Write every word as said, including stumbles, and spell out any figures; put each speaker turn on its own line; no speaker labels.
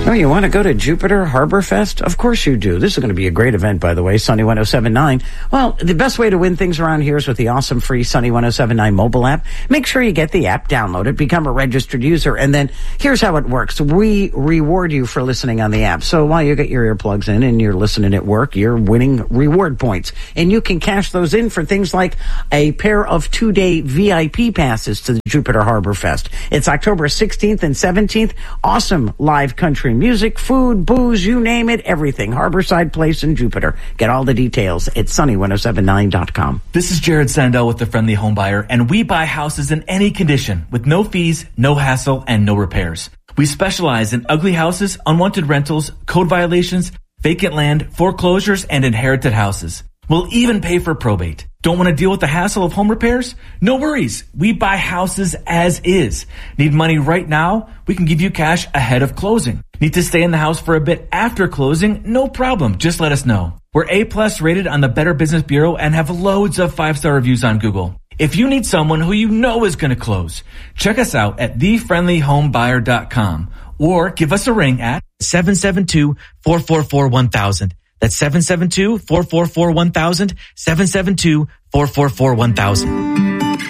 Oh, you want to go to Jupiter Harbor Fest? Of course you do. This is going to be a great event, by the way, Sunny one oh seven point nine. Well, the best way to win things around here is with the awesome free Sunny one oh seven point nine mobile app. Make sure you get the app, download it, become a registered user, and then here's how it works. We reward you for listening on the app. So while you get your earplugs in and you're listening at work, you're winning reward points. And you can cash those in for things like a pair of two-day V I P passes to the Jupiter Harbor Fest. It's October sixteenth and seventeenth. Awesome live country music, food, booze, you name it, everything. Harborside Place in Jupiter. Get all the details at sunny one oh seven nine dot com.
This is Jared Sandell with the Friendly Home Buyer, and we buy houses in any condition with no fees, no hassle, and no repairs. We specialize in ugly houses, unwanted rentals, code violations, vacant land, foreclosures, and inherited houses. We'll even pay for probate. Don't want to deal with the hassle of home repairs? No worries. We buy houses as is. Need money right now? We can give you cash ahead of closing. Need to stay in the house for a bit after closing? No problem. Just let us know. We're A-plus rated on the Better Business Bureau and have loads of five-star reviews on Google. If you need someone who you know is going to close, check us out at the friendly home buyer dot com or give us a ring at seven seven two, four four four, one thousand. That's seven seven two, four four four, one thousand, seven seven two, four four four, one thousand.